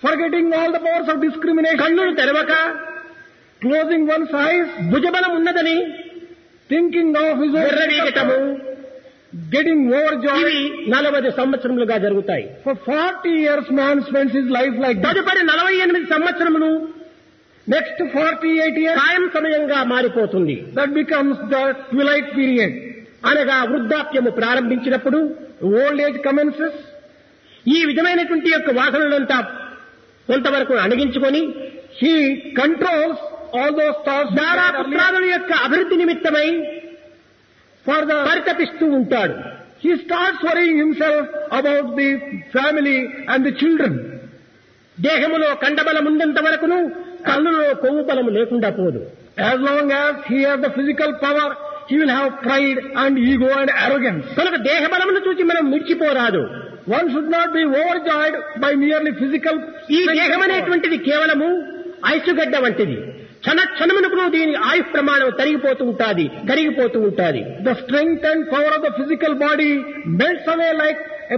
forgetting all the powers of discrimination, కన్నులు తెరవక, closing one's eyes, భుజబలం ఉన్నదని thinking of his own ఎర్రవీగటము, getting overjoyed. ఇవి 40 సంవత్సరములుగా జరుగుతాయి. For 40 years man spends his life like that. తదుపరి 48 సంవత్సరములు Next 48 years, సాయం సమయంగా మారిపోతుంది. that becomes the twilight period. అనగా వృద్ధాప్యము ప్రారంభించినప్పుడు Old age commences. ఈ విధమైనటువంటి యొక్క వాసనలంతా కొంతవరకు అణగించుకొని He controls all those thoughts దారా పుత్రాదుల యొక్క అభివృద్ధి నిమిత్తమై for the. పరితపిస్తూ ఉంటాడు. He starts worrying himself about the family and the children. దేహములో కండబలం ఉన్నంత వరకును కళ్ళులో కొవ్వు బలము లేకుండా పోదు. As long as he has the physical power, he will have pride and ego and arrogance. కనుక దేహ బలమును చూసి మనం మిర్చిపోరాదు. One should not be overjoyed by merely physical. ఈ దేహం అనేటువంటిది కేవలము ఐసుగడ్డ వంటిది. క్షణమునకు దీని ఆయుష్ ప్రమాణం కరిగిపోతూ ఉంటాది. The strength and power of the physical body melts away like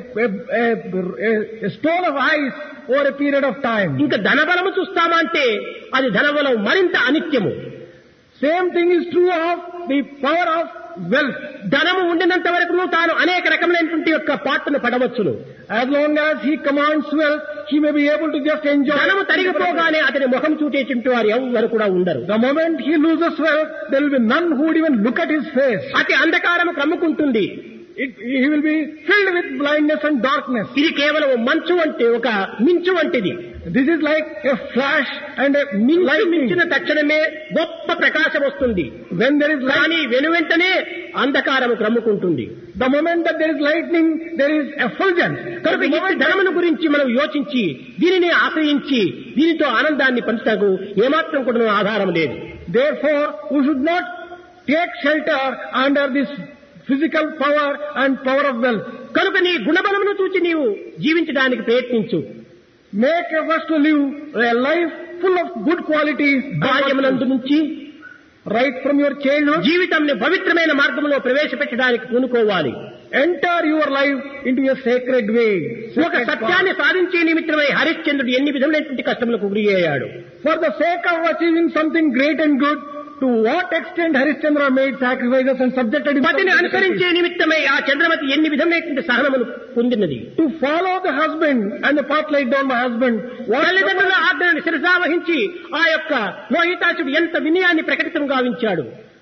a stone of ice over a period of time. ఇంకా ధనబలము చూస్తామా అంటే అది ధనబలం మరింత అనిత్యము. Same thing is true of the power of wealth. ధనము ఉండినంత వరకు తాను అనేక రకమైనటువంటి యొక్క పాటను పడవచ్చును. As long as he commands wealth, he may be able to just enjoy. ధనము తరిగిపోగానే అతని ముఖం చూచేటువంటి వారు ఎవరు కూడా ఉండరు. The moment he loses wealth, there will be none who would even look at his face. అతి అంధకారము కమ్ముకుంటుంది. He will be filled with blindness and darkness. ఇది కేవలం మంచు అంటే ఒక మించు వంటిది. This is like a flash and a మించిన తక్షణమే గొప్ప ప్రకాశం వస్తుంది. When there is కానీ వెనువెంటనే అంధకారము క్రమ్ముకుంటుంది. The moment that there is lightning, there is effulgence. కనుక ఈ ధనమును గురించి మనం యోచించి దీనిని ఆశ్రయించి దీనితో ఆనందాన్ని పంచుటకు ఏమాత్రం కూడా ఆధారం లేదు. Therefore, we should not take shelter under this physical power and power of wealth. కనుక నీ గుణబలమును చూచి నీవు జీవించడానికి ప్రయత్నించు. Make efforts to live a life full of good qualities. బాల్యమునందు నుంచి right from your childhood, జీవితాన్ని పవిత్రమైన మార్గంలో ప్రవేశపెట్టడానికి పూనుకోవాలి. Enter your life into a sacred way. ఒక సత్యాన్ని సాధించే నిమిత్తమై హరిశ్చంద్రుడు ఎన్ని విధములైనటువంటి కష్టములకు గురి అయ్యాడు. For the sake of achieving something great and good, to what extent Harishchandra made sacrifices and subjected himself. పతిని అనుసరించే నిమిత్తమై ఆ చంద్రమతి ఎన్ని విధములైనటువంటి సహనమును పొందినది. To follow the husband and the path laid down by husband. తల్లిదండ్రుల ఆజ్ఞను శిరసావహించి ఆ యొక్క లోహితాసుడు ఎంత వినయాన్ని ప్రకటితం గావించాడు.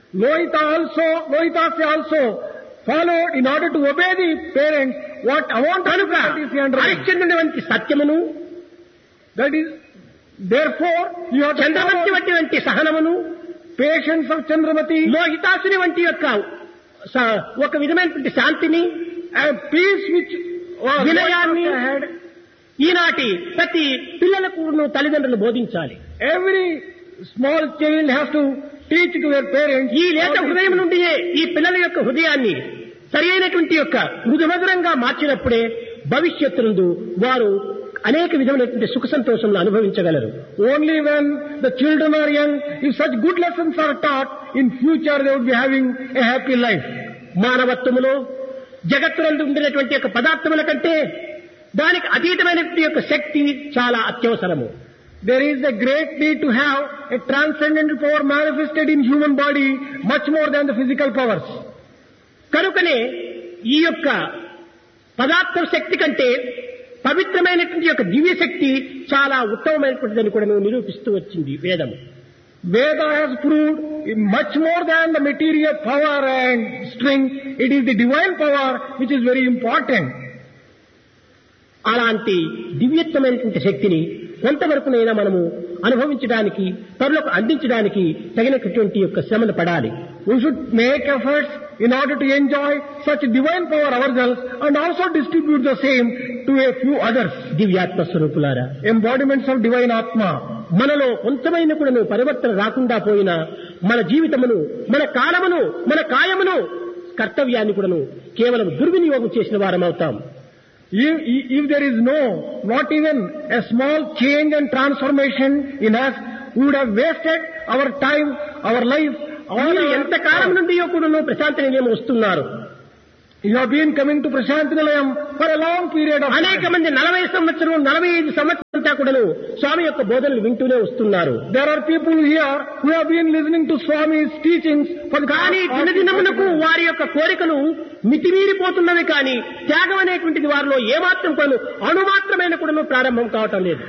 Lohitase also followed in order to obey the parents what amount of హరిశ్చంద్రుని వంటి సత్యమును, that is, therefore you have Chandramati వంటి సహనమును, patience of Chandramati, లోహితాసుని వంటి యొక్క ఒక విధమైనటువంటి శాంతిని, peace which వినయాన్ని ఈనాటి ప్రతి పిల్లలకు తల్లిదండ్రులు బోధించాలి. Every small child has to teach to their parents. ఈ లేత హృదయం నుండి ఈ పిల్లల యొక్క హృదయాన్ని సరి అయినటువంటి యొక్క మృదుమధురంగా మార్చినప్పుడే భవిష్యత్తు వారు అనేక విధమైనటువంటి సుఖ సంతోషములు అనుభవించగలరు. Only when the children are young, if such good lessons are taught, in future they would be having a happy life. మానవత్వములో జగత్తునందు ఉండినటువంటి యొక్క పదార్థముల కంటే దానికి అతీతమైనటువంటి యొక్క శక్తి చాలా అత్యవసరము. There is a great need to have a transcendental power manifested in human body much more than the physical powers. కనుకనే ఈ యొక్క పదార్థ శక్తి కంటే పవిత్రమైనటువంటి యొక్క దివ్య శక్తి చాలా ఉత్తమమైనటువంటిదని కూడా నిరూపిస్తూ వచ్చింది వేదము. Veda has proved much more than the material power and strength. It is the divine power which is very important. అలాంటి దివ్యత్వమైనటువంటి శక్తిని కొంతవరకునైనా మనము అనుభవించడానికి, పరులకు అందించడానికి తగినటువంటి యొక్క శ్రమను పడాలి. We should make efforts in order to enjoy such divine power ourselves and also distribute the same to a few others. దివ్యాత్మ స్వరూపులారా, embodiments of divine Atma. మనలో కొంతమైన కూడా పరివర్తన రాకుండా పోయినా మన జీవితమును, మన కాలమును, మన కాయమును, కర్తవ్యాన్ని కూడా కేవలం దుర్వినియోగం చేసిన వారం అవుతాం. If there is not even a small change and transformation in us, we would have wasted our time, our life. ఎంత కాలం నుండి కూడా ప్రశాంత నిలయం వస్తున్నారు. You have been coming to Prasanthi Nilayam for a long period of అనేక time. మంది 40 సంవత్సరం 45 సంవత్సరంతా కూడాను స్వామి యొక్క బోధనలు వింటూనే వస్తున్నారు. There are people here who have been listening to Swami's teachings for the కానీ past దినదినమునకు వారి యొక్క కోరికలు మితిమీరిపోతున్నవి, కానీ త్యాగం అనేటువంటిది వారిలో ఏమాత్రం కూడాను అణుమాత్రమైన కూడాను ప్రారంభం కావటం లేదు.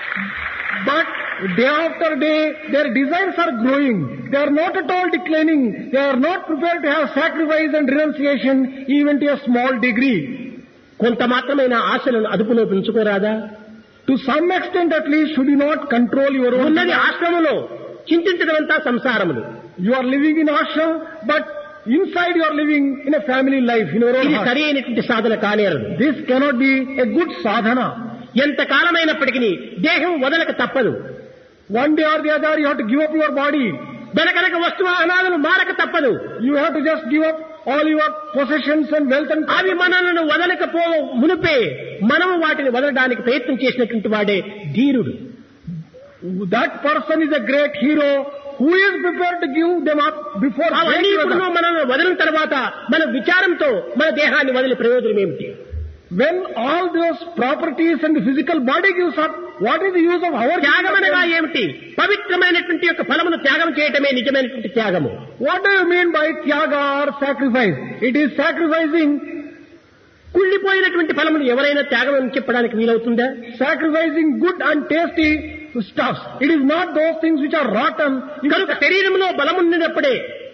But day after day, their desires are growing. They are not at all declining. They are not prepared to have sacrifice and renunciation even to a small degree. కొంత మాత్రమైన ఆశలను అదుపులో పెంచుకోరాదా? To some extent at least, should you not control your own ఉన్నది desires? ఆశ్రమంలో, చింతించడమంతా సంసారములు. You are living in ashram, but inside you are living in a family life, in your own ఇది heart. సరి అయినటువంటి సాధన కానేరదు. This cannot be a good sadhana. ఎంత కాలమైనప్పటికీ దేహం వదలక తప్పదు. One day or the other, you have to give up your body. దనకనక వస్తువాహనాలను మారక తప్పదు. You have to just give up all your possessions and wealth and అవి మనలను వదలకపో మునిపే మనము వాటిని వదలడానికి ప్రయత్నం చేసినటువంటి వాడే ధీరుడు. that person is a great hero who is prepared to give them up before అవన్నీ great ఇప్పుడు weather. మనల్ని వదిలిన తర్వాత మన విచారంతో మన దేహాన్ని వదిలి ప్రయోజనం ఏమిటి? When all those properties and the physical body gives up, what is the use of our త్యాగం అనగా ఏమిటి? పవిత్రమైనటువంటి యొక్క ఫలమును త్యాగం చేయటమే నిజమైనటువంటి త్యాగము. What do you mean by tyaga or sacrifice? It is sacrificing కుళ్ళిపోయినటువంటి ఫలమును ఎవరైనా త్యాగం అని చెప్పడానికి వీలవుతుందా? sacrificing good and tasty stuffs. It is not those things which are rotten. కనుక శరీరంలో బలమున్నప్పుడే,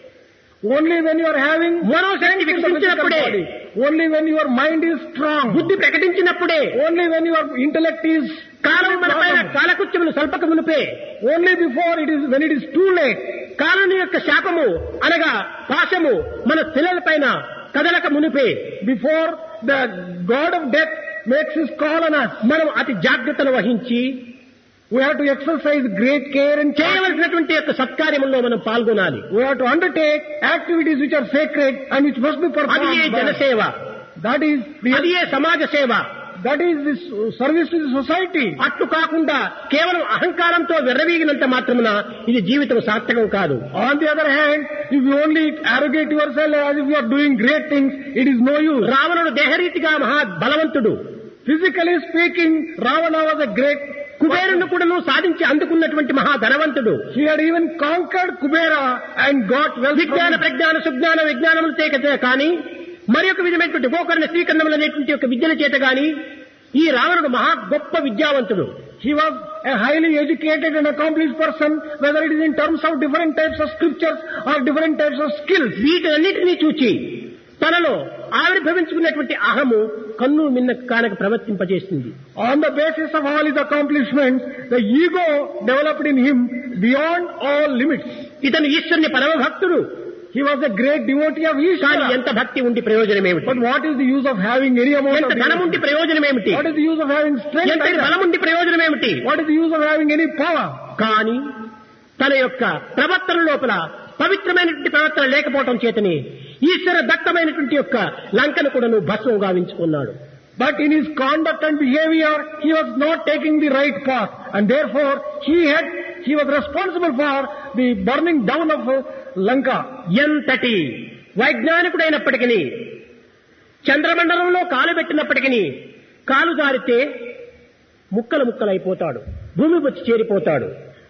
Only when you are having మనోశక్తి వికసించినప్పుడే, only when your mind is strong, బుద్ధి ప్రకటించినప్పుడే, only when your intellect is కాలం మన పైన కాలకృత్యములు స్వల్పక మునిపే, only before it is when it is too late. కాలుని యొక్క శాపము అనగా పాశము మన శిలల పైన కదలక మునిపే, Before the God of death makes his call on us, మనం అతి జాగ్రత్తను వహించి we have to exercise great care and care. చేయవలసినటువంటి యొక్క సత్కార్యముల్లో మనం పాల్గొనాలి. We have to undertake activities which are sacred and which must be అది ఏ performed. జనసేవ, That is అది ఏ సమాజ సేవ. this service to the society. అట్లు కాకుండా కేవలం అహంకారంతో విర్రవీగినంత మాత్రమున ఇది జీవితం సార్థకం కాదు. On the other hand, if you only arrogate yourself as if you are doing great things, it is no use. రావణుడు దేహరీతిగా మహా బలవంతుడు. Physically speaking, Ravana was a great కుబేరుని కూడాను సాధించి అందుకున్నటువంటి మహా ధనవంతుడు. He had even conquered Kubera and got wealth. విజ్ఞాన ప్రజ్ఞాన సుజ్ఞాన విజ్ఞానములు చేత కానీ మరి ఒక విధమైనటువంటి గోకరణ శ్రీకరణములు అనేటువంటి యొక్క విద్యల చేత గాని ఈ రావణుడు మహా గొప్ప విద్యావంతుడు. He was a highly educated and accomplished person, whether it is in terms of different types of scriptures or different types of skills. వీటన్నిటినీ చూచి తనలో ఆవిర్భవించుకున్నటువంటి అహము కన్ను మిన్న Kanaka ప్రవర్తింపజేసింది. On the basis of all his accomplishments, the ego developed in him beyond all limits. ఇతను ఈశ్వరుని పరమ భక్తుడు. He was a great devotee of కానీ Ishvara. ఎంత భక్తి ఉండి ప్రయోజనం ఏమిటి? But what is the use of having any amount ఎంత of ధనం ఉండి ప్రయోజనం ఏమిటి? What is the use of having strength? ఎంత బలం ఉండి ప్రయోజనం ఏమిటి? What is the use of having any power? కానీ తన యొక్క ప్రవర్తన లోపల పవిత్రమైనటువంటి ప్రవర్తన లేకపోవటం చేతని ఈశ్వర దత్తమైనటువంటి యొక్క లంకను కూడా నువ్వు భస్మం గావించుకున్నాడు. But in his conduct and behavior, he was not taking the right path, and therefore he was responsible for the burning down of Lanka. ఎంతటి వైజ్ఞానికుడైనప్పటికీ చంద్రమండలంలో కాలు పెట్టినప్పటికీ కాలు జారితే ముక్కలు ముక్కలైపోతాడు, భూమి వచ్చి చేరిపోతాడు.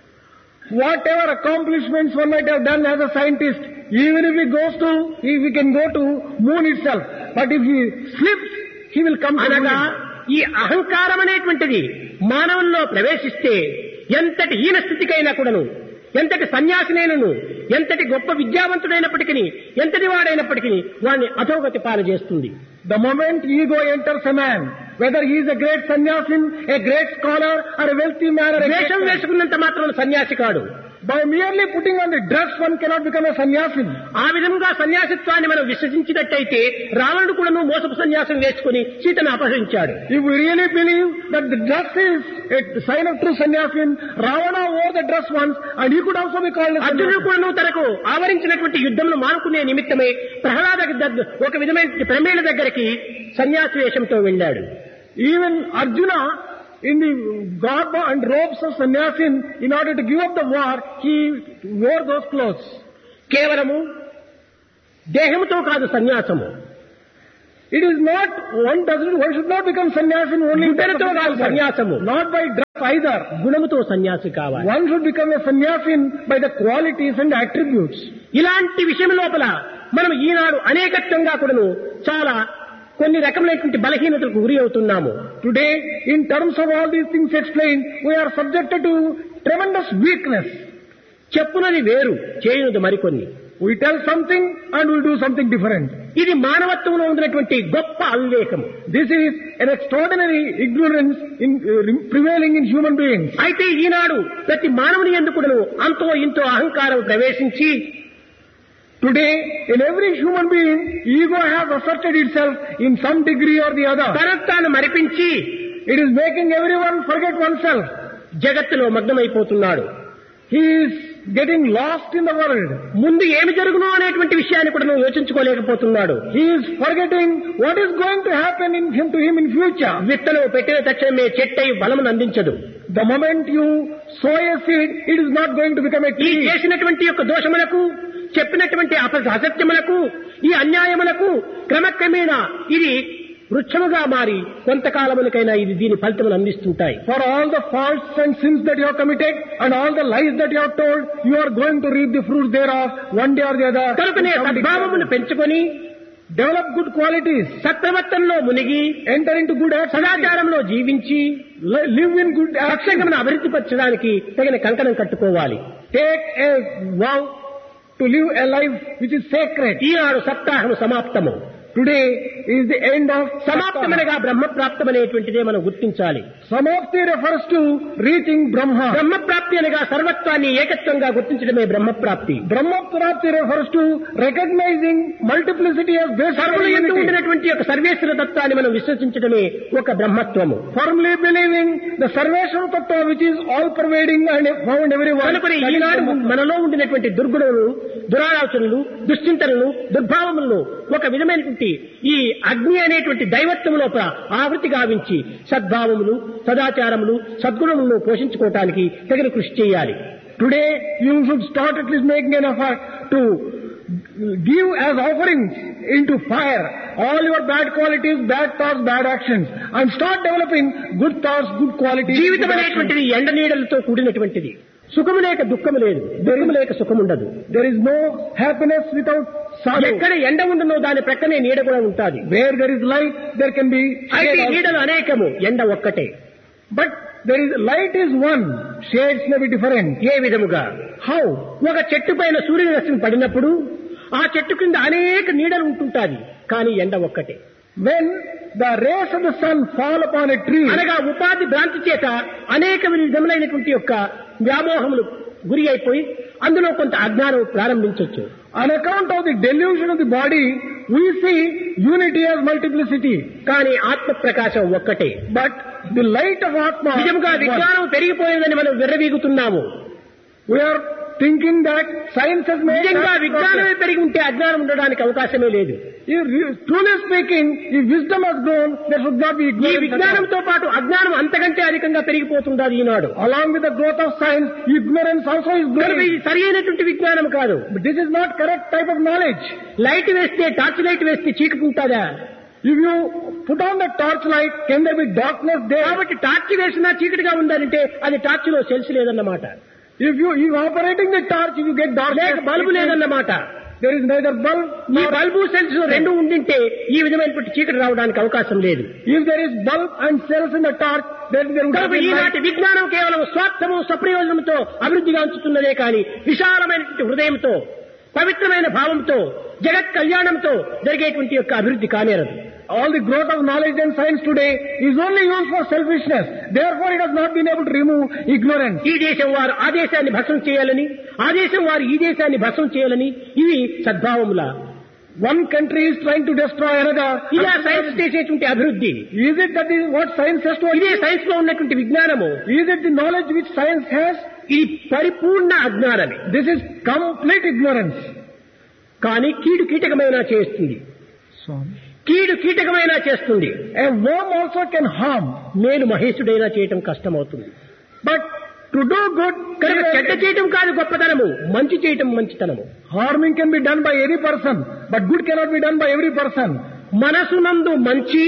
Whatever accomplishments one might have done as a scientist, even if he can go to moon itself, but if he slips, he will come to అనగా moon. ఈ అహంకారం అనేటువంటిది మానవుల్లో ప్రవేశిస్తే ఎంతటి హీన స్థితికైనా కూడాను, ఎంతటి సన్యాసినైనను, ఎంతటి గొప్ప విద్యావంతుడైనప్పటికీ, ఎంతటి వాడైనప్పటికీ వాడిని అధోగతి పాలు చేస్తుంది. The moment ego enters a man, whether he is a great sannyasin, a great scholar, or a wealthy man, or a great వేషం వేసుకున్నంత మాత్రం సన్యాసి కాడు. by merely putting on the dress, one cannot become a sannyasin. ఆ విధంగా సన్యాసిత్వాన్ని మనం విశ్వసించినట్టయితే రావణుడు కూడాను మోసపు సన్యాసం వేసుకుని సీతను అపహరించాడు. If we really believe that the dress is a sign of true sannyasin, Ravana wore the dress once, and he could also be called a అర్జునుడు sannyasin. కూడాను తనకు ఆవరించినటువంటి యుద్ధంలో మానుకునే నిమిత్తమై ప్రహ్లాద ఒక విధమైన ప్రమేల దగ్గరికి సన్యాసి వేషంతో వెళ్ళాడు. Even Arjuna, in the garb and robes of sannyasin, in order to give up the war, he wore those clothes. కేవలము దేహముతో కాదు సన్యాసము, It is not, one should not become sannyasin only గుణంతో కాదు సన్యాసము, not by dress either. గుణముతో సన్యాసి కావాలి. One should become a sannyasin by the qualities and attributes. ఇలాంటి విషయం లోపల మనం ఈనాడు అనేకత్వంగా కూడాను చాలా కొన్ని రకములైనటువంటి బలహీనతలకు గురి అవుతున్నాము. Today, in terms of all these things explained, we are subjected to tremendous weakness. చెప్పునది వేరు, చేయునది మరికొన్ని. We tell something and we do something different. ఇది మానవత్వంలో ఉన్నటువంటి గొప్ప అవివేకము. This is an extraordinary ignorance prevailing in human beings. అయితే ఈనాడు ప్రతి మానవుని యందు కూడాను అంతో ఇంతో అహంకారం ప్రవేశించి, today in every human being ego has asserted itself in some degree or the other. తనను మరిపించి, it is making everyone forget oneself. జగత్తులో మగ్నమైపోతున్నాడు. He is getting lost in the world. ముందు ఏమి జరుగునో అనేటువంటి విషయాన్ని కూడా యోచించుకోలేకపోతున్నాడు. He is forgetting what is going to happen to him in future. విత్తనం పెట్టిన తక్షణమే చెట్టై బలమును అందించదు. The moment you sow a seed, it is not going to become a tree. ఈ చేసినటువంటి యొక్క దోషములకు, చెప్పినటువంటి అసత్యములకు, ఈ అన్యాయములకు క్రమక్రమేణా ఇది వృక్షముగా మారి కొంతకాలములకైనా ఇది దీని ఫలితములు అందిస్తుంటాయి. For all the faults and sins that you have committed and all the lies that you have told, you are going to reap the fruits thereof one day or the other. కనుకనే సద్భావమును పెంచుకొని, develop good qualities, సత్ప్రవర్తనలో మునిగి, enter into good acts, సదాచారంలో జీవించి, live in good acts, సత్సంగమును అభివృద్ధి పరచడానికి తగిన కంకణం కట్టుకోవాలి. take a vow to live a life which is sacred. Eenadu సప్తాహము సమాప్తము. Today is the end of సమాప్తమనగా బ్రహ్మప్రాప్తం అనేటువంటిదే మనం గుర్తించాలి. Samapti refers to reaching Brahma. బ్రహ్మప్రాప్తి అనగా సర్వత్వాన్ని ఏకత్వంగా గుర్తించడమే బ్రహ్మప్రాప్తి. Brahmaprapti refers to recognizing multiplicity as basic సర్వులు ఎందు unity. ఉండినటువంటి యొక్క సర్వేశ్వర తత్వాన్ని మనం విశ్వసించడమే ఒక బ్రహ్మత్వము. Firmly believing the Sarveshwara Tattva which is all pervading and found everywhere. కనుకొని ఈనాడు మనలో ఉండినటువంటి దుర్గుణములు, దురాలోచనలు, దుశ్చింతనలు, దుర్భావములను ఒక విధమైనటువంటి ఈ అగ్ని అనేటువంటి దైవత్వం లోపల ఆవృతి గావించి సద్భావములు, సదాచారములు, సద్గుణములను పోషించుకోవటానికి తగిన కృషి చేయాలి. Today you should start at least making an effort to give as offerings into fire all your bad qualities, bad thoughts, bad actions, and start developing good thoughts, good qualities. జీవితం అనేటువంటిది ఎండ నీడలతో కూడినటువంటిది. సుఖము లేక దుఃఖము లేదు, దుఃఖము లేక సుఖము ఉండదు. There is no happiness without sorrow. ఎక్కడ ఎండ ఉండనో దాని ప్రక్కనే నీడ కూడా ఉంటుంది. Where there is light, there can be అయితే shade. నీడలు అనేకము, ఎండ ఒక్కటే. But there is light is one, shades may be different. ఏ విధముగా? How? ఒక చెట్టు పైన సూర్యరశ్మి పడినప్పుడు ఆ చెట్టు కింద అనేక నీడలు ఉంటుంటాది, కానీ ఎండ ఒక్కటే. When the rays of the sun fall upon a tree, అనగా ఉపాధి భ్రాంతి చేత అనేక విధములైనటువంటి యొక్క వ్యామోహములు గురి అయిపోయి అందులో కొంత అజ్ఞానం ప్రారంభించవచ్చు. on account of the delusion of the body, we see unity as multiplicity. కానీ ఆత్మ ప్రకాశం ఒక్కటే. But the light of Atma, నిజముగా is one. విజ్ఞానం పెరిగిపోయిందని మనం విర్రవీగుతున్నాము. We are thinking that science has made నిజంగా us విజ్ఞానమే progress. పెరిగి ఉంటే అజ్ఞానం ఉండడానికి అవకాశమే లేదు. Truly speaking, if wisdom has grown, there should not be ఈ ignorance. విజ్ఞానంతో పాటు అజ్ఞానం అంతకంటే అధికంగా పెరిగిపోతుండాలి ఈనాడు. Along with the growth of science, ignorance also is కనుక growing. ఇది సరి అయినటువంటి విజ్ఞానం కాదు. But this is not correct type of knowledge. Light వేస్తే, టార్చ్ లైట్ వేస్తే చీకటి ఉంటుందా? If you put on the torch light, can there be darkness there? కాబట్టి టార్చ్ వేసినా చీకటిగా ఉండాలంటే అది టార్చ్ లో సెల్స్ లేదన్నమాట. If operating the torch, if you get darkness, లేక బల్బు లేదన్నమాట. there is neither bulb ఈ nor బల్బు సెల్స్ రెండు ఉండింటే ఈ విధమైనటువంటి చీకటి రావడానికి అవకాశం లేదు. if there is bulb and cells in the torch, then there would have కనుక been ఈనాటి light. విజ్ఞానం కేవలం స్వార్థము, స్వప్రయోజనంతో అభివృద్ధిగా ఉంచుతున్నదే కానీ విశాలమైనటువంటి హృదయంతో, పవిత్రమైన భావంతో, జగత్ కళ్యాణంతో జరిగేటువంటి యొక్క అభివృద్ధి కానేరదు. All the growth of knowledge and science today is only used for selfishness. Therefore, it has not been able to remove ignorance. ఈ దేశం వారు ఆ దేశాన్ని భస్మం చేయాలని, ఆ దేశం వారు ఈ దేశాన్ని భస్మం చేయాలని, ఇవి సద్భావముల. One country is trying to destroy another. ఇది ఆ సైన్స్ చేసేటువంటి అభివృద్ధి. Is it that is what science has to ఇదే achieve? సైన్స్ లో ఉన్నటువంటి విజ్ఞానము. Is it the knowledge which science has? ఇది పరిపూర్ణ అజ్ఞానమే. This is complete ignorance. కానీ కీడు కీటకమైనా చేస్తుంది, కీడు కీటకమైనా చేస్తుంది. A worm also can harm. నేను మహేశుడైనా చేయటం కష్టమవుతుంది. But to do good, కనుక చెడ్డ చేయటం కాదు గొప్పతనము, మంచి చేయటం మంచితనము. harming can be done by any person, but good cannot be done by every person. మనసునందు మంచి,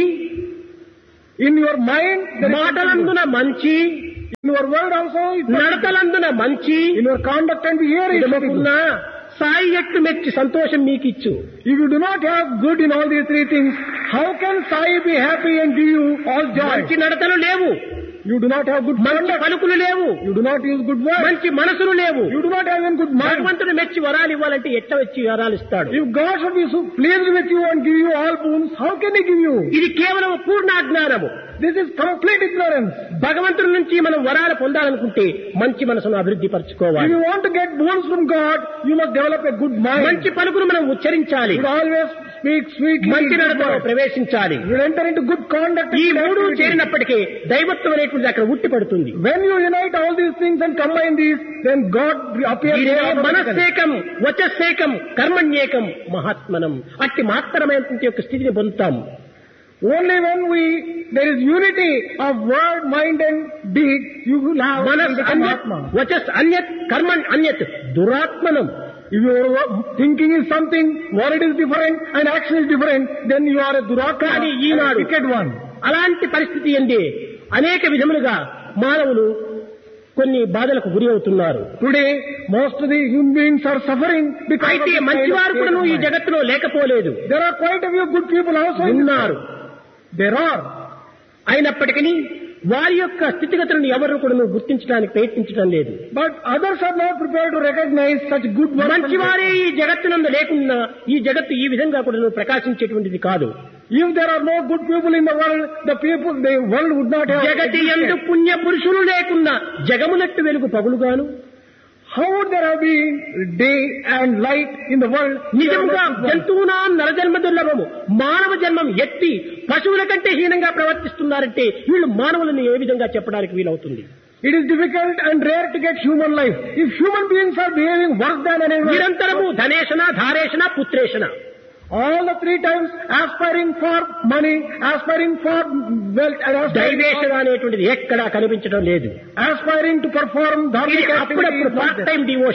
In your mind, there is మాటలందున మంచి, in your word also, నడతలందున మంచి, in your conduct and behavior, it should be good. Sai ఎట్లు మెచ్చి సంతోషం మీకిచ్చు. If you do not have good in all these three things, how can Sai be happy and give you all joy? మంచి నడతలు లేవు, You do not have good మంచి conduct. పలుకులు లేవు, You do not use good words. మంచి మనసులు లేవు. You do not have even good mind. భగవంతుడు మెచ్చి వరాలు ఇవ్వాలంటే ఎట్ట వచ్చి వరాలు ఇస్తాడు? If God should be so pleased with you and give you all boons, how can He give you? ఇది కేవలం పూర్ణ అజ్ఞానము. This is complete ignorance. భగవంతుడి నుంచి మనం వరాలు పొందాలనుకుంటే మంచి మనసును అభివృద్ధి If పరచుకోవాలి. you want to get boons from God, you must develop a good mind. మంచి పలుకును మనం ఉచ్చరించాలి, You should always speak sweetly. మంచి good నడతలో words. ప్రవేశించాలి. You should enter into good conduct. ఈ and good మూడు activity. చేరినప్పటికీ దైవత్వం అనేటువంటిది అక్కడ ఉట్టి పడుతుంది. When you unite all these things and combine these, then God appears ఇదే there automatically. మనస్సేకం, వచస్సేకం, కర్మణ్యేకం, మహాత్మనం. అట్టి మాత్రమైనటువంటి యొక్క స్థితిని పొందుతాం. Only when there is unity of word, mind and deed, you will have మనస్ become అన్యత్, Atma. వచస్ అన్యత్, కర్మణ్ అన్యత్, దురాత్మనం. If your thinking is something, word is different and action is different, then you are a duratma, కానీ a Eenadu wicked one. అలాంటి పరిస్థితి ఎందే అనేక విధములుగా మానవులు కొన్ని బాధలకు గురి అవుతున్నారు. Today, most of the human beings are suffering because of అయితే this kind of మంచివారు state కూడా of ఈ mind. జగత్తులో లేకపోలేదు, There are quite a few good people also in this ఉన్నారు. world. There are. అయినప్పటికీ వారి యొక్క స్థితిగతులను ఎవరు కూడా గుర్తించడానికి ప్రయత్నించడం లేదు. But others are not prepared to recognize such good works. మంచివారే ఈ జగత్తునందు లేకున్నా ఈ జగత్తు ఈ విధంగా కూడా ప్రకాశించేటువంటిది కాదు. If there are no good people in the world, the world would not have Jagathi existed. యందు పుణ్య పురుషులు లేకున్నా జగమునట్టు వెలుగు పగులుగాను. How would there have been day and light in the world? నిజంగా జంతువునా నరజన్మ దుర్లభము, మానవ జన్మం ఎత్తి పశువుల కంటే హీనంగా ప్రవర్తిస్తున్నారంటే వీళ్ళు మానవులను ఏ విధంగా చెప్పడానికి వీలవుతుంది? It is difficult and rare to get human life. If human beings are behaving worse than anyone, నిరంతరము ధనేషణ, ధారేషణ, పుత్రేషణ, all the three times aspiring for money, aspiring for wealth, and దైవేషణ అనేటువంటిది ఎక్కడా కనిపించడం లేదు. aspiring to perform ఇది dharmic అప్పుడప్పుడు activities. Part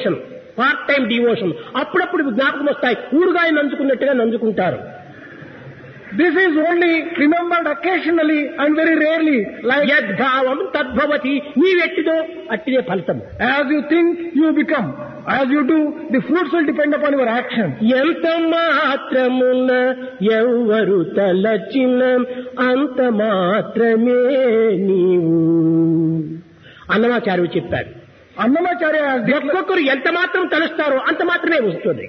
time devotion, అప్పుడప్పుడు జ్ఞాపకం వస్తాయి, ఊరుగాయ నంచుకున్నట్టుగా నంచుకుంటారు. This is only remembered occasionally and very rarely. Like యద్భావం తద్భవతి, నీవెట్టిదో అట్టిదే ఫలితము. as you think, you become. As you do, the fruits will depend upon your action. ఎంత మాత్రమున ఎవ్వరు తలచిన అంత మాత్రమే నీవు అన్నమాచార్యుడు చెప్పాడు. Annamacharya has declared, ఒక్కొక్కరు ఎంత మాత్రం తలుస్తారో అంత మాత్రమే వస్తుంది.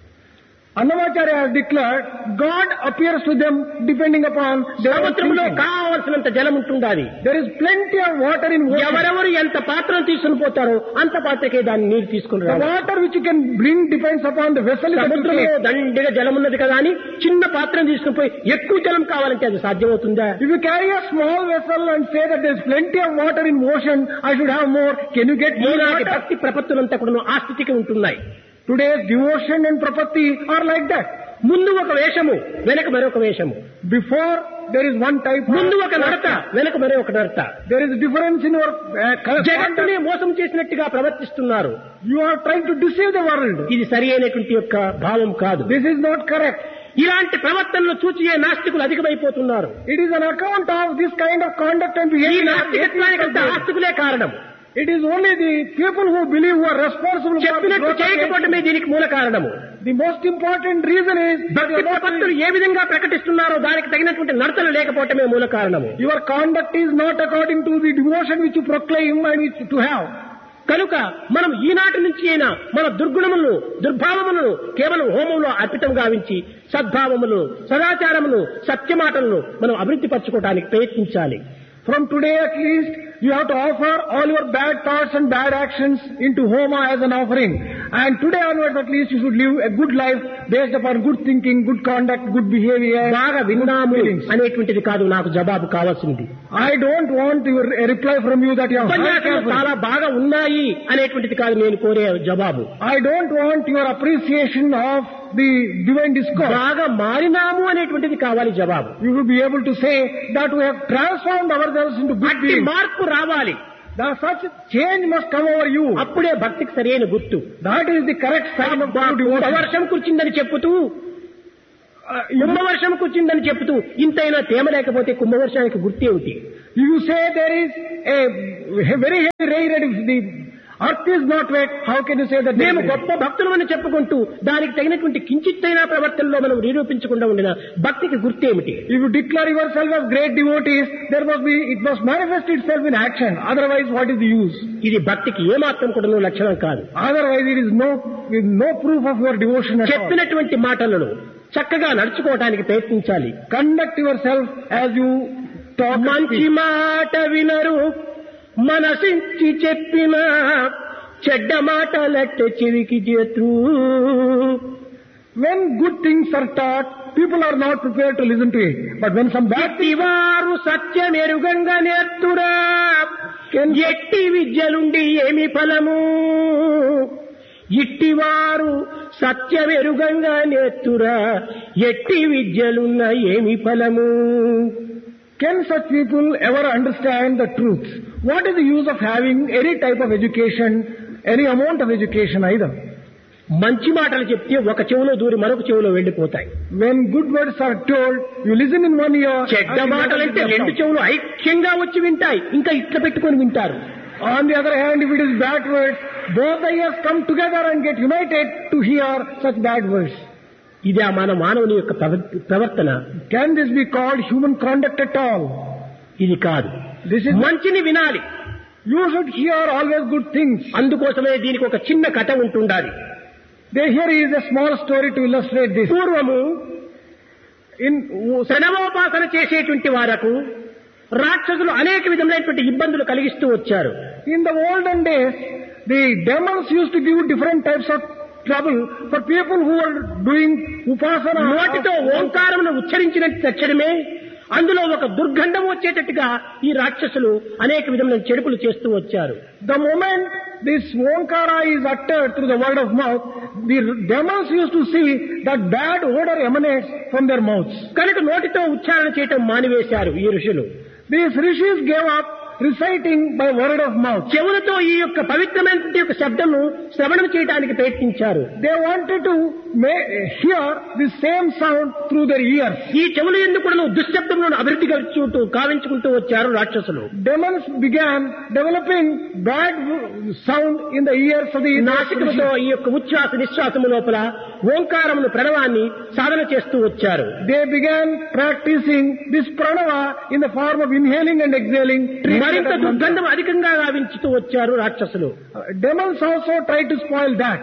Annamacharya has declared, God appears to them depending upon their సముద్రంలో thinking. కావలసినంత జలం ఉంటుండాలి. There is plenty of water in ocean. ఎవరెవరు ఎంత పాత్రను తీసుకుని పోతారో అంత పాత్రకే దాన్ని నీరు తీసుకుని The రావాలి. water which you can bring depends upon the vessel that you సముద్రంలో take. దండిగా జలం ఉన్నది కదా అని చిన్న పాత్రను తీసుకుని పోయి ఎక్కువ జలం కావాలంటే అది సాధ్యమవుతుందా? If you carry a small vessel and say that there is plenty of water in ocean, I should have more. Can you get more ఈనాటి water? భక్తి ప్రపత్తులంతా కూడా ఆ స్థితికి ఉంటున్నాయి. Today's devotion and prapatti are like that. ముందు ఒక వేషము, వెనక మరొక వేషము. Before there is one type. ముందు ఒక నడత, వెనక మరొక నడత. There is a difference in your జగత్తుని conduct. మోసం చేసినట్టుగా ప్రవర్తిస్తున్నారు. You are trying to deceive the world. ఇది సరి అయినటువంటి యొక్క భావం కాదు. This is not correct. ఇలాంటి ప్రవర్తనలు చూచియే నాస్తికులు అధికమైపోతున్నారు. It is an account of this kind of conduct and ఈ behavior. నాస్తికత్వానికంతా ఆస్తికులే కారణం. It is only the people who believe who are responsible for చెప్పినట్టు the చేయకపోవటమే దీనికి మూల కారణము. The most important reason is that భక్తి ప్రపత్తులు ఏ విధంగా ప్రకటిస్తున్నారో దానికి తగినటువంటి నడతలు లేకపోవటమే మూల కారణము. your conduct is not according to the devotion which you proclaim and which to have. కనుక మనం ఈనాటి నుంచి అయినా మన దుర్గుణములను, దుర్భావములను కేవలం హోమంలో అర్పితం గావించి సద్భావములు, సదాచారములు, సత్యమాటలను మనం అభివృద్ధి పరచుకోవడానికి ప్రయత్నించాలి. From today at least, you have to offer all your bad thoughts and bad actions into Homa as an offering. And today onwards at least you should live a good life based upon good thinking, good conduct, good behavior. బాగా విన్నాము అనేటువంటిది కాదు నాకు జవాబు కావాల్సింది. I don't want a reply from you that you have heard ఉపన్యాసాలు carefully. చాలా బాగా ఉన్నాయి అనేటువంటిది కాదు నేను కోరే జవాబు. I don't want your appreciation of the divine discourse. బాగా మారినాము అనేటువంటిది కావాలి జవాబు. You will be able to say that we have transformed ourselves into good అట్టి beings. మార్పు రావాలి. Such change must come over you. అప్పుడే భక్తికి సరైన గుర్తు. That is the correct sign of true devotion. వర్షం కురిచిందని చెప్పుతూ కుంభవర్షం కూర్చుందని చెప్తూ ఇంతైనా తేమ లేకపోతే కుంభవర్షానికి గుర్తేమిటి? You say there is a very heavy rain and if the earth is not wet, how can you say that? మేము గొప్ప భక్తులమని చెప్పుకుంటూ దానికి తగినటువంటి కించిత్తైన ప్రవర్తనలో మనం నిరూపించకుండా ఉండిన భక్తికి గుర్తేమిటి? If you declare yourself as great devotees, it must manifest itself in action. Otherwise, what is the use? ఇది భక్తికి ఏమాత్రం కూడా లక్షణం కాదు. Otherwise, it is no proof of your devotion at all. చెప్పినటువంటి మాటలను చక్కగా నడుచుకోవడానికి ప్రయత్నించాలి. Conduct yourself as you talk. మంచి మాట వినరు మనసించి చెప్పిన చెడ్డ మాటలట్టే చెవికి చేతు. When good things are taught, people are not prepared to listen to it. But when some bad things వారు సత్యమెరుగంగా నేర్తురా ఎట్టి విద్యలుండి ఏమి ఫలము. ఇట్టివారు సత్యమెరుగంగా నేర్తురా ఎట్టి విద్యలున్న ఏమి ఫలము. Can such people ever understand the truth? What is the use of having any type of education, any amount of education either? మంచి మాటలు చెప్తే ఒక చెవులో దూరి మరొక చెవులో వెళ్ళిపోతాయి. When good words are told, you listen in one ear. చెడ్డ మాటలంటే రెండు చెవులు ఐక్యంగా వచ్చి వింటాయి, ఇంకా ఇట్లా పెట్టుకొని వింటారు. On the other hand, if it is bad words, both the ears come together and get united to hear such bad words. ఇదే మన మానవుని యొక్క ప్రవర్తన. Can this be called human conduct at all? ఇది కాదు. This is మంచిని వినాలి. You should hear always good things. అందుకోసమే దీనికి ఒక చిన్న కథ ఉంటుండాలి. Here is a small story to illustrate this. పూర్వము ప్రణవోపాసన చేసేటువంటి వారకు రాక్షసులు అనేక విధములైనటువంటి ఇబ్బందులు కలిగిస్తూ వచ్చారు. In the olden days, the demons used to give different types of trouble for people who are doing upasana. నోటితో ఓంకారమును ఉచ్చరించినట్టు తెచ్చడమే అందులో ఒక దుర్గంధం వచ్చేటట్టుగా ఈ రాక్షసులు అనేక విధముల చెడుపులు చేస్తూ వచ్చారు. The moment this Onkara is uttered through the word of mouth, the demons used to see that bad odor emanates from their mouths. కనుక నోటితో ఉచ్చారణ చేయటం మానివేశారు ఈ ఋషులు. These rishis gave up reciting by word of mouth. చెవులతో ఈ యొక్క పవిత్రమైన యొక్క శబ్దము శ్రవణం చేయడానికి ప్రయత్నించారు. They wanted to hear the same sound through their ears. ఈ చెవులు ఎందుకు దుశ్శబ్దములను అభివృద్ధి కావించుకుంటూ వచ్చారు రాక్షసులు. Demons began developing bad sound in the ears of the నాసికముతో ఈ యొక్క ఉచ్ఛ్వాస నిశ్వాసము లోపల ఓంకారమును ప్రణవాన్ని సాధన చేస్తూ వచ్చారు. They began practicing this pranava in the form of inhaling and exhaling. మరింత దుర్గంధం అధికంగా గావించుతూ వచ్చారు రాక్షసులు. Demons also tried to spoil that.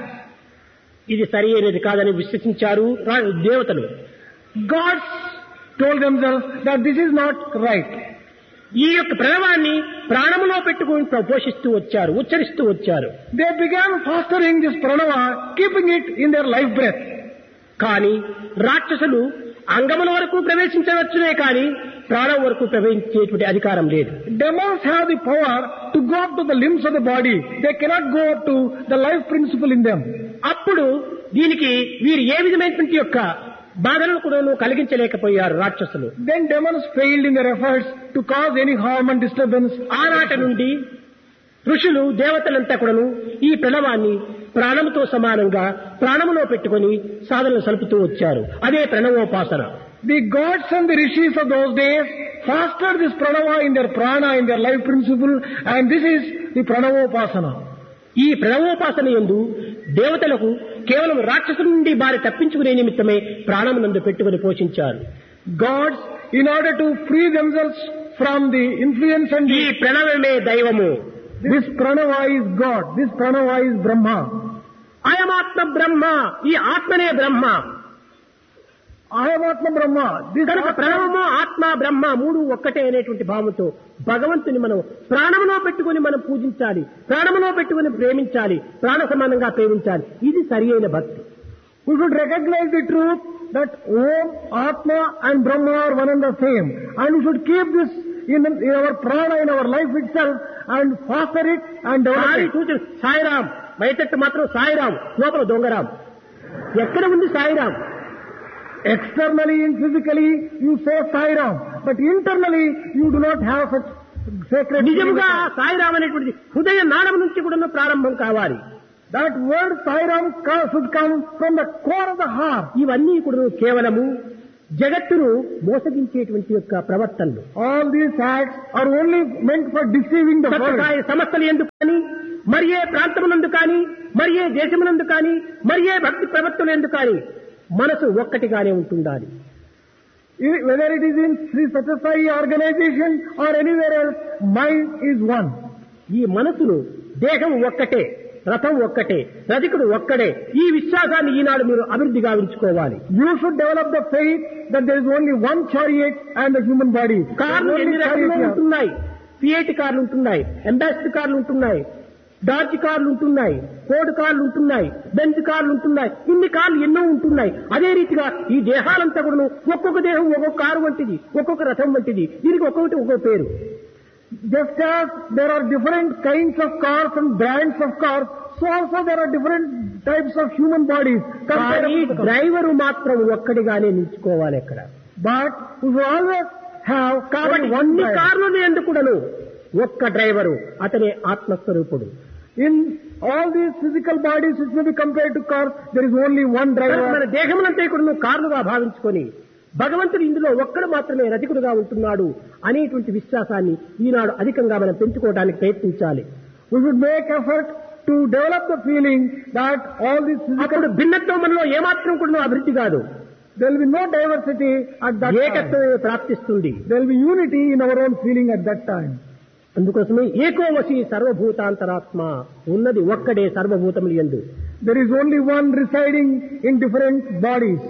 ఇది సరి అయినది కాదని విశ్వసించారు దేవతలు. Gods told themselves that this is not right. ఈ యొక్క ప్రణవాన్ని ప్రాణములో పెట్టుకుని పోషిస్తూ వచ్చారు, ఉచ్చరిస్తూ వచ్చారు. They began fostering this pranava, keeping it in their life breath. కానీ రాక్షసులు అంగముల వరకు ప్రవేశించవచ్చునే కానీ ప్రాణం వరకు ప్రవేశించేటువంటి అధికారం లేదు. Demons have the power to go up to the limbs of the body. They cannot go up to the life principle in them. అప్పుడు దీనికి వీరు ఏ విధమైనటువంటి యొక్క బాధలను కూడా కలిగించలేకపోయారు రాక్షసులు. Then demons failed in their efforts to cause any harm and disturbance. ఆనాటి నుండి ఋషులు దేవతలంతా కూడాను ఈ ప్రణవాన్ని ప్రాణముతో సమానంగా ప్రాణములో పెట్టుకొని సాధనలు సలుపుతూ వచ్చారు. అదే ప్రణవోపాసన. The gods and the rishis of those days fostered this pranava in their prana, in their life principle, and this is the pranavopasana. ఈ ప్రణవోపాసన యందు దేవతలకు కేవలం రాక్షసుల నుండి బారి తప్పించుకునే నిమిత్తమే ప్రాణమునందు పెట్టుకుని పోషించారు. Gods, in order to free themselves from the influence and ఈ ప్రణవమే దైవము. This pranava is God. This pranava is Brahma. అయమాత్మ బ్రహ్మ. ఈ ఆత్మనే బ్రహ్మ. అయమాత్మ బ్రహ్మ. కనుక ప్రణవము ఆత్మ బ్రహ్మ మూడు ఒక్కటే అనేటువంటి భావంతో భగవంతుని మనం ప్రాణములో పెట్టుకుని మనం పూజించాలి, ప్రాణములో పెట్టుకుని ప్రేమించాలి, ప్రాణ సమానంగా ప్రేమించాలి. ఇది సరి అయిన భక్తి. We should recognize the truth that Om, Atma and Brahma are one and the same, and we should keep this in our prana, in our life itself, and foster it and develop it. Sairam బయట మాత్రం సాయిరాం, లోపల దొంగరాం. ఎక్కడ ఉంది Sairam? Externally and physically you say Sairam, but internally you do not have such sacred. నిజముగా సాయిరాం అనేటువంటి హృదయ నాళం నుంచి కూడా ప్రారంభం కావాలి. That word Sairam should come from the core of the heart. ఇవన్నీ కూడా కేవలము జగత్తును మోసగించేటువంటి యొక్క ప్రవర్తనలు. All these acts are only meant for deceiving the world. Sathya Sai సంస్థలు ఎందుకు కానీ, మరి ఏ ప్రాంతమునందు కానీ, మరి ఏ దేశమునందు కానీ, మరి ఏ భక్తి ప్రవర్తనలు ఎందుకు కానీ మనసు ఒక్కటిగానే ఉంటుండాలి. Whether it is in Sri Satya Sai organization or anywhere else, mind is one. ఈ మనసును దేహం ఒక్కటే, రథం ఒక్కటే, రథికుడు ఒక్కడే, ఈ విశ్వాసాన్ని ఈనాడు మీరు అభివృద్ధి గావించుకోవాలి. You should develop the faith that there is only one chariot and the human body. కార్లు ఎన్ని రకాలు ఉంటున్నాయి. ఫియట్ కార్లు ఉంటున్నాయి, అంబాసిడర్ కార్లు ఉంటున్నాయి, డార్జ్ కార్లు ఉంటున్నాయి, ఫోర్డ్ కార్లు ఉంటున్నాయి, బెంజ్ కార్లు ఉంటున్నాయి. ఇన్ని కార్లు ఎన్నో ఉంటున్నాయి. అదే రీతిగా ఈ దేహాలంతా కూడా ఒక్కొక్క దేహం ఒక్కొక్క కారు వంటిది, ఒక్కొక్క రథం వంటిది. దీనికి ఒక్కొక్కటి ఒక్కొక్క పేరు. Just as there are different kinds of cars and brands of cars, so also there are different types of human bodies. కానీ డ్రైవరు మాత్రం ఒక్కడిగానే నిలుచుకోవాలి అక్కడ. But we will always have కాబట్టి అన్ని కార్లు ఎందుకుడను ఒక్క డ్రైవరు, అతనే ఆత్మస్వరూపుడు. In all these physical bodies which may be compared to cars, there is only one driver. మన దేహమునంతా కూడా కార్లుగా భావించుకొని భగవంతుడు ఇందులో ఒక్కడు మాత్రమే రతికుడుగా ఉంటున్నాడు అనేటువంటి విశ్వాసాన్ని ఈనాడు అధికంగా మనం పెంచుకోవడానికి ప్రయత్నించాలి. We should make effort to develop the feeling that all these physical... అప్పుడు భిన్నత్వం మనలో ఏమాత్రం కూడా అభివృద్ధి కాదు. There will be no diversity at that time. ఏకత్వమే ప్రాప్తిస్తుంది. There will be unity in our own feeling at that time. అందుకోసమే ఏకోవశి సర్వభూతాంతరాత్మ, ఉన్నది ఒక్కడే సర్వభూతములు యందు. There is only one residing in different bodies.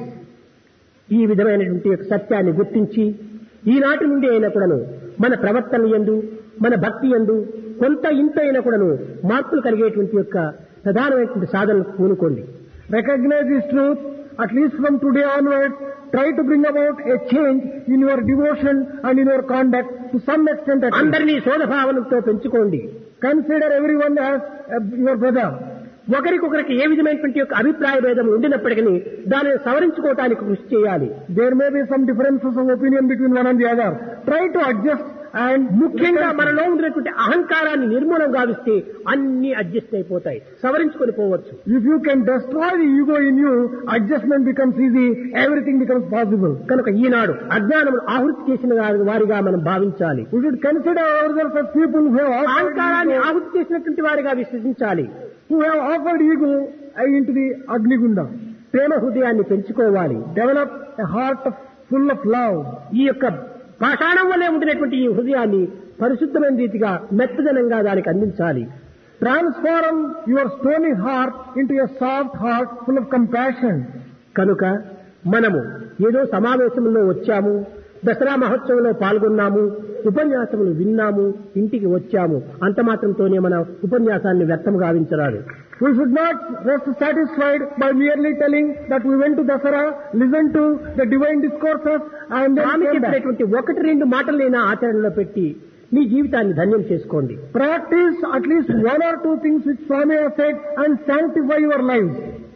ఈ విధమైనటువంటి సత్యాన్ని గుర్తించి ఈనాటి నుండి అయినా కూడాను మన ప్రవర్తన యందు, మన భక్తి యందు కొంత ఇంత అయినా కూడాను మార్పులు కలిగేటువంటి యొక్క ప్రధానమైనటువంటి సాధనకు పూనుకోండి. Recognize this truth. At least from today onwards, try to bring about a change in your devotion and in your conduct to some extent. అందరినీ సోదభావనతో పెంచుకోండి. Consider everyone as your brother. ఒకరికొకరికి ఏ విధమైనటువంటి యొక్క అభిప్రాయ భేదం ఉండినప్పటికీ దానిని సవరించుకోవటానికి కృషి చేయాలి. There may be some differences of opinion between one and the other. Try to adjust. And ముఖ్యంగా మనలో ఉన్నటువంటి అహంకారాన్ని నిర్మూలన గావిస్తే అన్ని అడ్జస్ట్ అయిపోతాయి, సవరించుకొని పోవచ్చు. If you can destroy the ego in you, adjustment becomes easy, everything becomes possible. కనుక ఈనాడు అజ్ఞానమును ఆహుతి చేసిన వారిగా మనం భావించాలి. We should consider ourselves as people who have అహంకారాన్ని ఆహుతి చేసినటువంటి వారిగా విశ్వసించాలి. Who have offered ego into the Agnigunda. ప్రేమ హృదయాన్ని పెంచుకోవాలి. Develop a heart full of love. ఈ యొక్క పాషాణం వల్లే ఉండినటువంటి ఈ హృదయాన్ని పరిశుద్ధమైన రీతిగా మెత్తదనంగా దానికి అందించాలి. Transform your stony heart into a soft heart full of compassion. కనుక మనము ఏదో సమావేశంలో వచ్చాము, దసరా మహోత్సవంలో పాల్గొన్నాము, ఉపన్యాసములు విన్నాము, ఇంటికి వచ్చాము, అంత మాత్రంతోనే మన ఉపన్యాసాన్ని వ్యర్థం గావించరాదు. We should not rest satisfied by merely telling that we went to Dasara, listened to the divine discourses and then చెప్పినటువంటి ఒకటి రెండు మాటలైనా ఆచరణలో పెట్టి మీ జీవితాన్ని ధన్యం చేసుకోండి. Practice at least one or two things which Swami has said and sanctify your lives.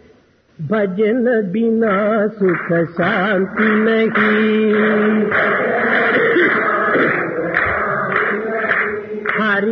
भजन बिना सुख शांति नहीं.